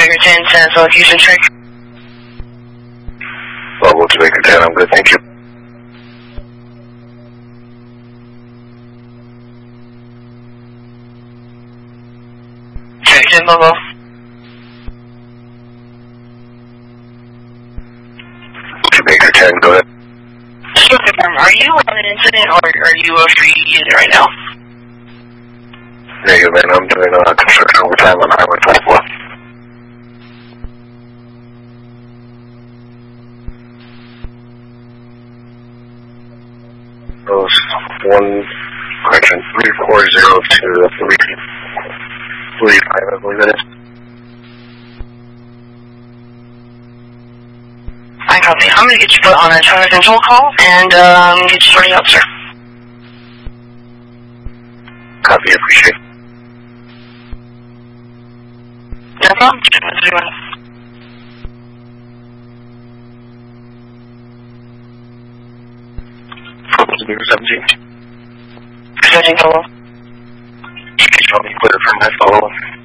Jamaica 10, send us location check. Level Jamaica 10, I'm good, thank you. Check 10, Bobo. Jamaica 10, go ahead. Just to confirm, are you on an incident or are you a free unit right now? Negative, man, I'm doing construction overtime on Highway 54. Those 340 to 335, I believe it is. I copy. I'm going to get you put on a traffic control call and get you sorting out, sir. Copy, appreciate it. No problem. Check with everyone. Jamaica 17. 17, Bobo. Can you tell me clear for my follow-up?